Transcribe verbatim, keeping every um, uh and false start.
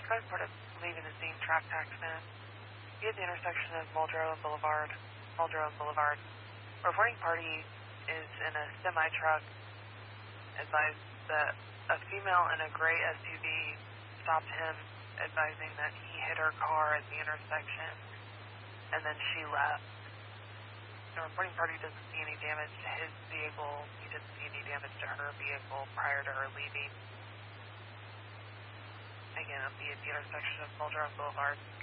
reported leaving the scene tracked accident. He at the intersection of Muldrow and Boulevard. Muldrow and Boulevard. Reporting party is in a semi-truck. Advised that a female in a gray S U V stopped him, advising that he hit her car at the intersection, and then she left. The reporting party doesn't see any damage to his vehicle. He didn't see any damage to her vehicle prior to her leaving. Again, it'll be at the intersection of Muldrow and Boulevard.